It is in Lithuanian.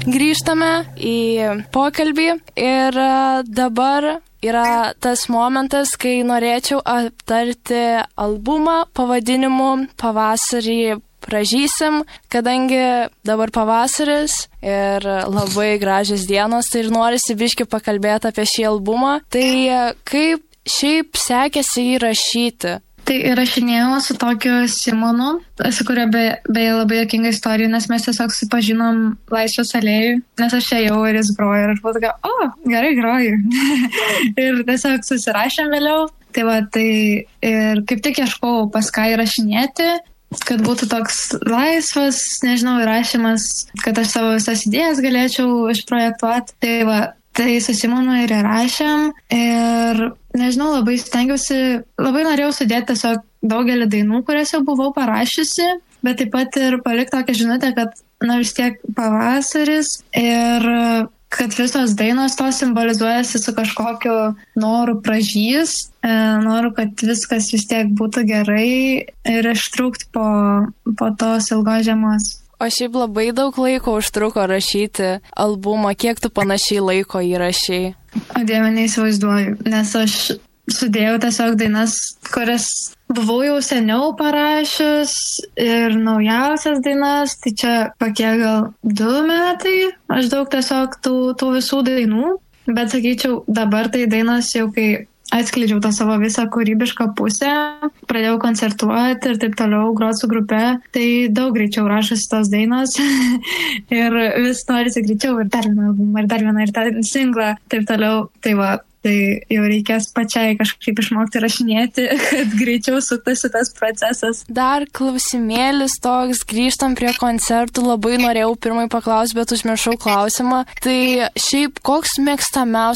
grįžtame į pokalbį ir dabar yra tas momentas, kai norėčiau aptarti albumą pavadinimu Pavasarį pražysim, kadangi dabar pavasaris ir labai gražios dienos, tai ir norisi biškį pakalbėti apie šį albumą. Tai kaip šiaip sekėsi jį rašyti? Tai įrašinėjau su tokiu Simonu, su kurio beje labai juokinga istorija, nes mes tiesiog supažinom Laisvės alėjų, nes aš ėjau ir jis grojo ir aš buvau tokia, gerai groju. Ir tiesiog susirašėm vėliau. Tai va, tai ir kaip tik ieškojau pas ką įrašinėti, kad būtų toks laisvas, nežinau, įrašymas, kad aš savo visas idėjas galėčiau išprojektuoti. Tai va, tai su Simonu ir įrašėm ir, nežinau, labai stengiausi, labai norėjau sudėti tiesiog daugelį dainų, kurias jau buvau parašiusi, bet taip pat ir palikti tokią žinutę, kad, vis tiek pavasaris ir kad visos dainos to simbolizuojasi su kažkokiu noru pražys, noru, kad viskas vis tiek būtų gerai ir ištrūkti po tos ilgos žiemos. O šiaip labai daug laiko užtruko rašyti albumą. Kiek tu panašiai laiko įrašei? O Dieve, neįsivaizduoju, nes aš sudėjau tiesiog dainas, kurias buvau jau seniau parašius ir naujausias dainas, tai čia kokie gal 2 metai, aš daug tiesiog tų visų dainų, bet sakyčiau, dabar tai dainos jau kai atskleidžiau tą savo visą kūrybišką pusę, pradėjau koncertuoti ir taip toliau groti su grupe, tai daug greičiau rašosi tos dainos ir vis norisi greičiau ir dar vieną albumą, ir dar singlą, taip toliau, tai va. Tai jau reikės pačiai kažkaip išmokti rašinėti, kad greičiau suktųsi tas procesas. Dar klausimėlis toks, grįžtam prie koncertų, labai norėjau pirmai paklausti, bet užmiršau klausimą. Tai šiaip koks mėgstamiausias